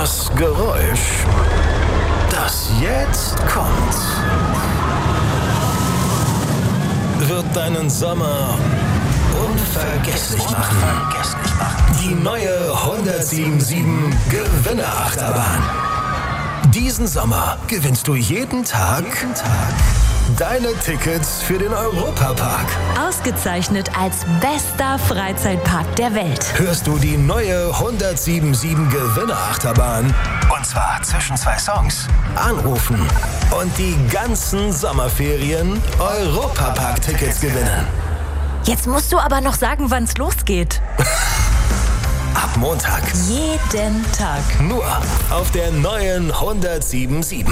Das Geräusch, das jetzt kommt, wird deinen Sommer unvergesslich machen. Die neue 107.7 Gewinnerachterbahn. Diesen Sommer gewinnst du jeden Tag deine Tickets für den Europapark. Ausgezeichnet als bester Freizeitpark der Welt. Hörst du die neue 107.7 Gewinnerachterbahn? Und zwar zwischen 2 Songs. Anrufen und die ganzen Sommerferien Europapark-Tickets gewinnen. Jetzt musst du aber noch sagen, wann's losgeht. Ab Montag. Jeden Tag. Nur auf der neuen 107.7.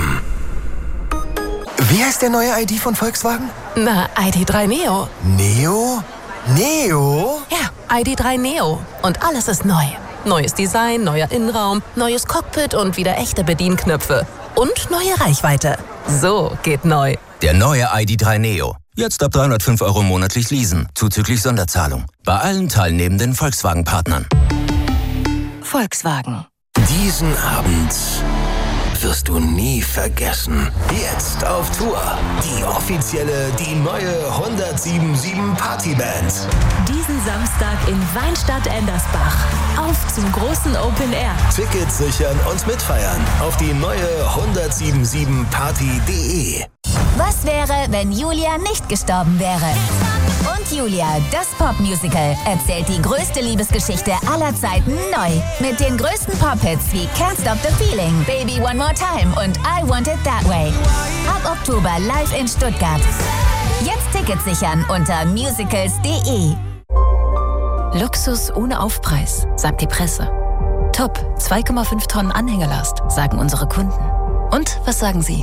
Wie heißt der neue ID von Volkswagen? Na, ID.3 Neo. Neo? Neo? Ja, ID.3 Neo. Und alles ist neu. Neues Design, neuer Innenraum, neues Cockpit und wieder echte Bedienknöpfe. Und neue Reichweite. So geht neu. Der neue ID.3 Neo. Jetzt ab 305 € monatlich leasen, zuzüglich Sonderzahlung. Bei allen teilnehmenden Volkswagen-Partnern. Volkswagen. Diesen Abend wirst du nie vergessen. Jetzt auf Tour. Die neue 107.7 Partyband. Diesen Samstag in Weinstadt-Endersbach. Auf zum großen Open Air. Tickets sichern und mitfeiern auf die neue 107.7party.de. Was wäre, wenn Julia nicht gestorben wäre? Und Julia, das Popmusical, erzählt die größte Liebesgeschichte aller Zeiten neu. Mit den größten Pop-Hits wie Can't Stop the Feeling, Baby One More Time und I Want It That Way. Ab Oktober live in Stuttgart. Jetzt Tickets sichern unter musicals.de. Luxus ohne Aufpreis, sagt die Presse. Top, 2,5 Tonnen Anhängelast, sagen unsere Kunden. Und was sagen Sie?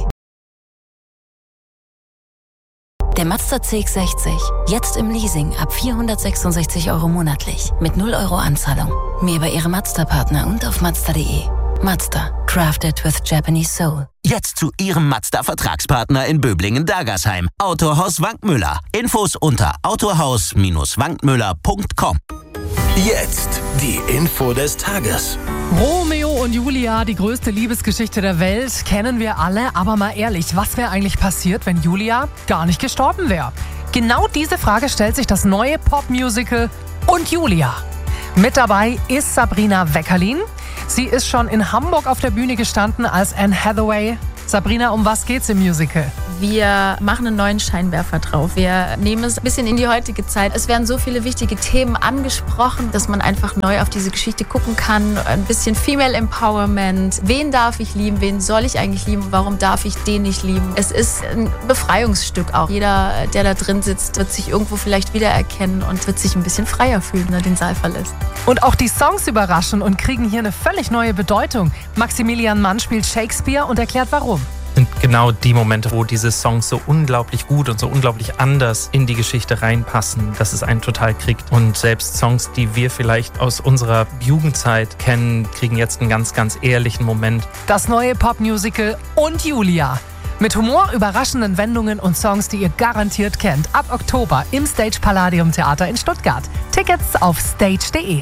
Der Mazda CX-60, jetzt im Leasing ab 466 € monatlich, mit 0 € Anzahlung. Mehr bei Ihrem Mazda-Partner und auf Mazda.de. Mazda, crafted with Japanese soul. Jetzt zu Ihrem Mazda-Vertragspartner in Böblingen-Dagersheim. Autohaus Wankmüller. Infos unter autohaus-wankmüller.com. Jetzt die Info des Tages. Romeo und Julia, die größte Liebesgeschichte der Welt, kennen wir alle. Aber mal ehrlich, was wäre eigentlich passiert, wenn Julia gar nicht gestorben wäre? Genau diese Frage stellt sich das neue Popmusical Und Julia. Mit dabei ist Sabrina Weckerlin. Sie ist schon in Hamburg auf der Bühne gestanden als Anne Hathaway. Sabrina, um was geht's im Musical? Wir machen einen neuen Scheinwerfer drauf. Wir nehmen es ein bisschen in die heutige Zeit. Es werden so viele wichtige Themen angesprochen, dass man einfach neu auf diese Geschichte gucken kann. Ein bisschen Female Empowerment. Wen darf ich lieben? Wen soll ich eigentlich lieben? Warum darf ich den nicht lieben? Es ist ein Befreiungsstück auch. Jeder, der da drin sitzt, wird sich irgendwo vielleicht wiedererkennen und wird sich ein bisschen freier fühlen, wenn er den Saal verlässt. Und auch die Songs überraschen und kriegen hier eine völlig neue Bedeutung. Maximilian Mann spielt Shakespeare und erklärt warum. Sind genau die Momente, wo diese Songs so unglaublich gut und so unglaublich anders in die Geschichte reinpassen, dass es einen total kriegt. Und selbst Songs, die wir vielleicht aus unserer Jugendzeit kennen, kriegen jetzt einen ganz, ganz ehrlichen Moment. Das neue Popmusical Und Julia. Mit Humor, überraschenden Wendungen und Songs, die ihr garantiert kennt. Ab Oktober im Stage Palladium Theater in Stuttgart. Tickets auf stage.de.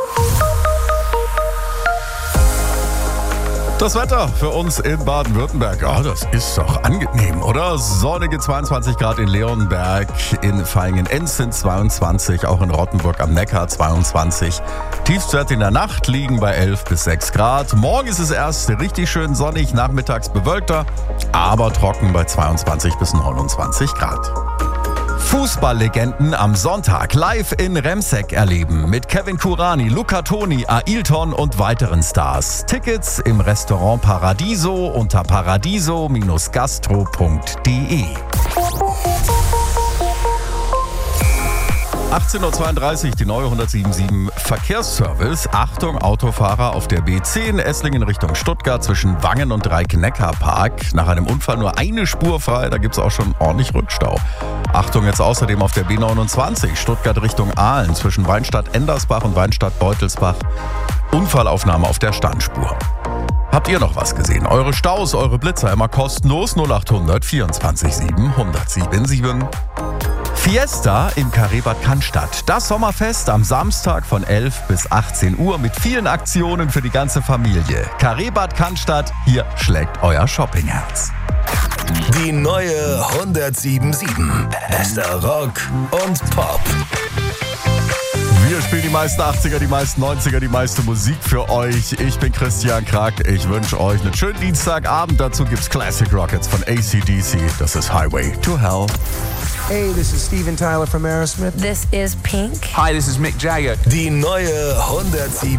Das Wetter für uns in Baden-Württemberg, das ist doch angenehm, oder? Sonnige 22 Grad in Leonberg, in Vaihingen-Enz sind 22, auch in Rottenburg am Neckar 22. Tiefstwerte in der Nacht liegen bei 11 bis 6 Grad. Morgen ist es erst richtig schön sonnig, nachmittags bewölkter, aber trocken bei 22 bis 29 Grad. Fußballlegenden am Sonntag live in Remseck erleben mit Kevin Kurani, Luca Toni, Ailton und weiteren Stars. Tickets im Restaurant Paradiso unter paradiso-gastro.de. 18.32 Uhr, die neue 107.7 Verkehrsservice. Achtung, Autofahrer auf der B10 Esslingen Richtung Stuttgart zwischen Wangen und Dreieck-Neckar-Park. Nach einem Unfall nur eine Spur frei, da gibt es auch schon ordentlich Rückstau. Achtung jetzt außerdem auf der B29 Stuttgart Richtung Aalen zwischen Weinstadt-Endersbach und Weinstadt-Beutelsbach. Unfallaufnahme auf der Standspur. Habt ihr noch was gesehen? Eure Staus, eure Blitzer immer kostenlos 0800 24 7 1077. Fiesta im Carré Bad Cannstatt. Das Sommerfest am Samstag von 11 bis 18 Uhr mit vielen Aktionen für die ganze Familie. Carré Bad Cannstatt, hier schlägt euer Shoppingherz. Die neue 107.7. Bester Rock und Pop. Wir spielen die meisten 80er, die meisten 90er, die meiste Musik für euch. Ich bin Christian Krack. Ich wünsche euch einen schönen Dienstagabend. Dazu gibt's Classic Rockets von AC/DC. Das ist Highway to Hell. Hey, this is Steven Tyler from Aerosmith. This is Pink. Hi, this is Mick Jagger. Die neue 107.